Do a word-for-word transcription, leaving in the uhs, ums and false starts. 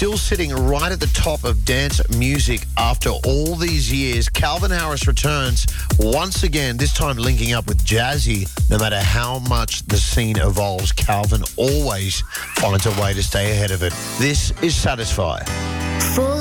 still sitting right at the top of dance music after all these years. Calvin Harris returns once again, this time linking up with Jazzy. No matter how much the scene evolves, Calvin always finds a way to stay ahead of it. This is Satisfy. Full